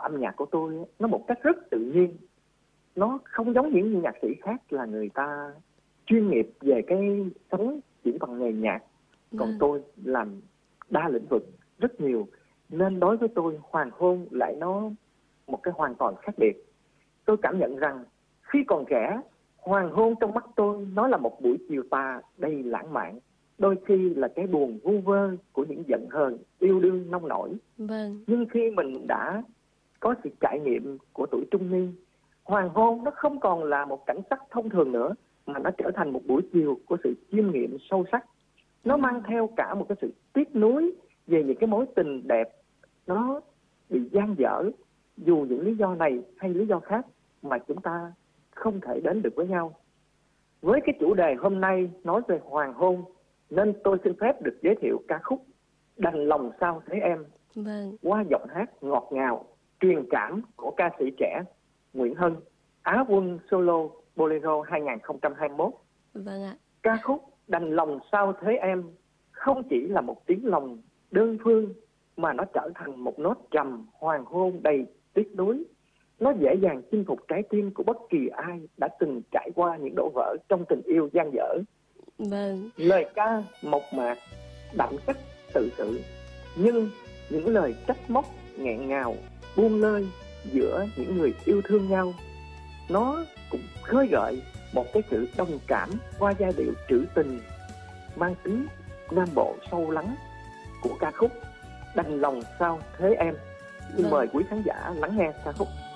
âm nhạc của tôi á, nó một cách rất tự nhiên. Nó không giống những nhạc sĩ khác là người ta chuyên nghiệp về cái sống chỉ bằng nghề nhạc. Còn tôi làm đa lĩnh vực rất nhiều, nên đối với tôi hoàng hôn lại nó một cái hoàn toàn khác biệt. Tôi cảm nhận rằng khi còn trẻ, hoàng hôn trong mắt tôi nó là một buổi chiều tà đầy lãng mạn, đôi khi là cái buồn vu vơ của những giận hờn yêu đương nông nổi. Nhưng khi mình đã có sự trải nghiệm của tuổi trung niên, hoàng hôn nó không còn là một cảnh sắc thông thường nữa, mà nó trở thành một buổi chiều của sự chiêm nghiệm sâu sắc. Nó mang theo cả một cái sự tiếc nuối về những cái mối tình đẹp nó bị dang dở, dù những lý do này hay lý do khác mà chúng ta không thể đến được với nhau. Với cái chủ đề hôm nay nói về hoàng hôn, nên tôi xin phép được giới thiệu ca khúc Đành Lòng Sao Thế Em, qua giọng hát ngọt ngào, truyền cảm của ca sĩ trẻ Nguyễn Hân, Á quân solo Bolero 2021. Ca khúc Đành Lòng Sao Thế Em không chỉ là một tiếng lòng đơn phương, mà nó trở thành một nốt trầm hoàng hôn đầy tiếc nuối. Nó dễ dàng chinh phục trái tim của bất kỳ ai đã từng trải qua những đổ vỡ trong tình yêu dang dở. Lời ca mộc mạc, đậm chất tự sự, nhưng những lời trách móc nghẹn ngào buông lơi giữa những người yêu thương nhau, nó cũng khơi gợi một cái sự đồng cảm qua giai điệu trữ tình mang tính Nam Bộ sâu lắng của ca khúc Đành Lòng Sao Thế Em. Xin mời quý khán giả lắng nghe ca khúc.